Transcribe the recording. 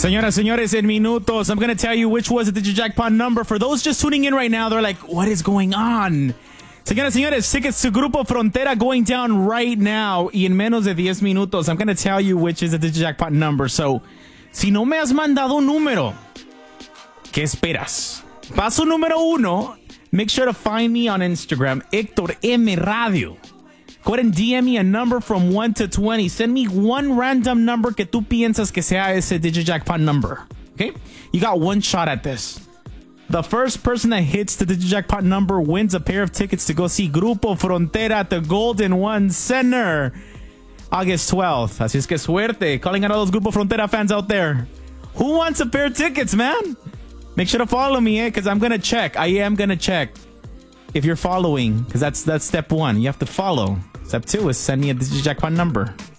Señoras, señores, in minutos, I'm going to tell you which was the DigiJackpot number. For those just tuning in right now, they're like, what is going on? Señoras, señores, tickets to Grupo Frontera going down right now. Y en menos de 10 minutos, I'm going to tell you which is the DigiJackpot number. So, si no me has mandado un número, ¿qué esperas? Paso número 1, make sure to find me on Instagram, Héctor M. Radio. Go ahead and DM me a number from 1 to 20. Send me one random number que tú piensas que sea ese DigiJackpot number. Okay? You got one shot at this. The first person that hits the DigiJackpot number wins a pair of tickets to go see Grupo Frontera at the Golden One Center, August 12th. Así es que suerte. Calling out all those Grupo Frontera fans out there. Who wants a pair of tickets, man? Make sure to follow me, because I'm going to check. I am going to check if you're following, because that's step 1. You have to follow. Step 2 is send me a DigiJackpot number.